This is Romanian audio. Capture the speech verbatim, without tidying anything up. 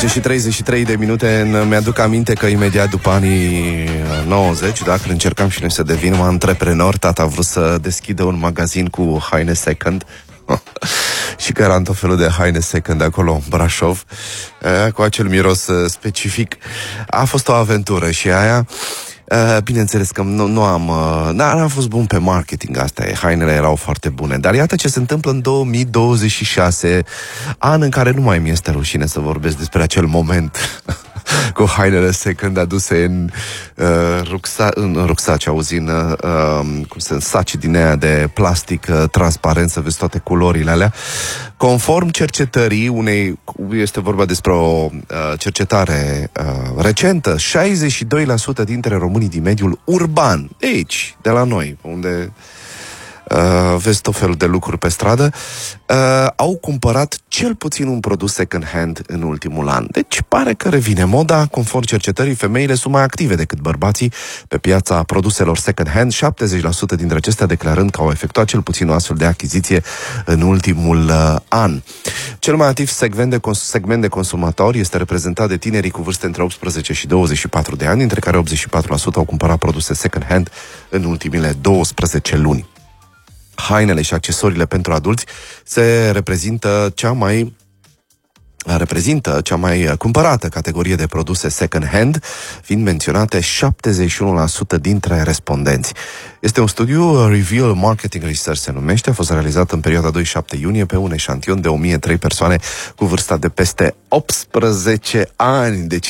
nouăsprezece și treizeci și trei de minute. Mi-aduc aminte că imediat după anii nouăzeci, dacă încercam și noi să devenim antreprenori, tata a vrut să deschidă un magazin cu haine second și că eram tot felul de haine second acolo în Brașov, cu acel miros specific. A fost o aventură și aia. Bineînțeles că nu, nu am n-am fost bun pe marketing, asta e, hainele erau foarte bune. Dar iată ce se întâmplă în două mii douăzeci și șase, an în care nu mai mi-este rușine să vorbesc despre acel moment cu hainele second aduse în uh, rucsa, în rucsaci, auzi, în uh, cum se saci din aia de plastic uh, transparent, să vezi toate culorile alea. Conform cercetării unei, este vorba despre o uh, cercetare uh, recentă, șaizeci și doi la sută dintre românii din mediul urban, aici, de la noi, unde Uh, vezi tot felul de lucruri pe stradă, uh, au cumpărat cel puțin un produs second hand în ultimul an. Deci pare că revine moda. Conform cercetării, femeile sunt mai active decât bărbații pe piața produselor second hand, șaptezeci la sută dintre acestea declarând că au efectuat cel puțin o astfel de achiziție în ultimul uh, an. Cel mai activ segment de, cons- segment de consumatori este reprezentat de tinerii cu vârste între optsprezece și douăzeci și patru de ani, dintre care optzeci și patru la sută au cumpărat produse second hand în ultimile douăsprezece luni. Hainele și accesoriile pentru adulți se reprezintă cea mai reprezintă cea mai cumpărată categorie de produse second hand, fiind menționate șaptezeci și unu la sută dintre respondenți. Este un studiu, Reveal Marketing Research se numește, a fost realizat în perioada doi șapte iunie pe un eșantion de o mie trei persoane cu vârsta de peste optsprezece ani. Deci